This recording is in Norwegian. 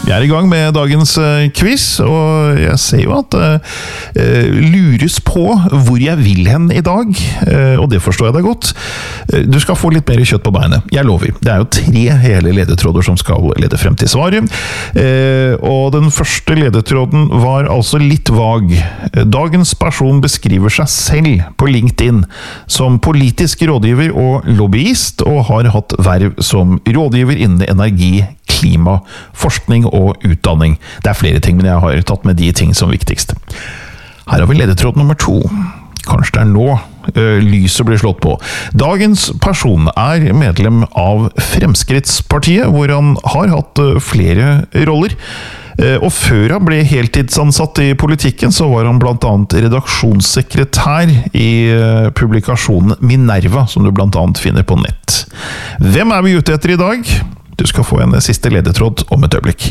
Vi I gang med dagens quiz, og jeg ser jo at lures på hvor jeg vil hen I dag, og det forstår jeg deg godt. Du skal få litt mer kjøtt på beinet, jeg lover. Det jo 3 hele ledetråder som skal lede frem til svaret, og den første ledetråden var altså litt vag. Dagens person beskriver seg selv på LinkedIn som politisk rådgiver og lobbyist, og har hatt verv som rådgiver innen energi, klima, forskning og utdanning. Det flere ting, men jeg har tatt med de ting som viktigst. Her har vi ledetråd nummer 2. Kanskje det nå lyset blir slått på. Dagens person medlem av Fremskrittspartiet, hvor han har hatt flere roller. Og før han ble heltidsansatt I politikken, så var han blant annet redaksjonssekretær I publikasjonen Minerva, som du blant annet finner på nett. Hvem vi ute etter I dag? Du skal få en siste ledetråd om et øyeblikk.